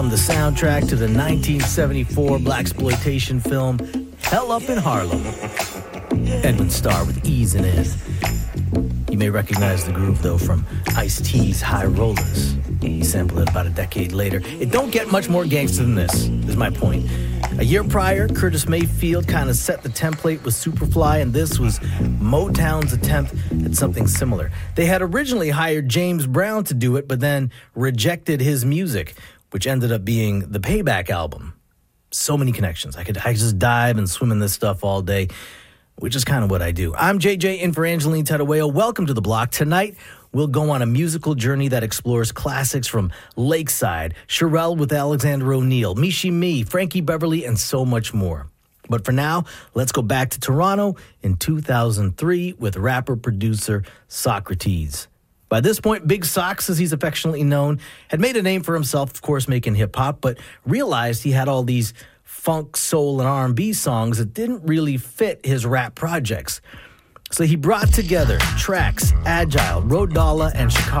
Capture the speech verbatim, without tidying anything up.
From the soundtrack to the nineteen seventy-four blaxploitation film Hell Up in Harlem. Edwin Starr with Easin' In. You may recognize the groove, though, from Ice-T's High Rollers. He sampled it about a decade later. It don't get much more gangster than this, is my point. A year prior, Curtis Mayfield kind of set the template with Superfly, and this was Motown's attempt at something similar. They had originally hired James Brown to do it, but then rejected his music, which ended up being the Payback album. So many connections. I could, I could just dive and swim in this stuff all day, which is kind of what I do. I'm J J, in for Angeline Tattaweo. Welcome to The Block. Tonight, we'll go on a musical journey that explores classics from Lakeside, Cherrelle with Alexander O'Neal, Michie Mee, Frankie Beverly, and so much more. But for now, let's go back to Toronto in two thousand three with rapper-producer Saukrates. By this point, Big Sox, as he's affectionately known, had made a name for himself, of course, making hip-hop, but realized he had all these funk, soul, and R and B songs that didn't really fit his rap projects. So he brought together Trax, Agile, Road Dollar, and Chicago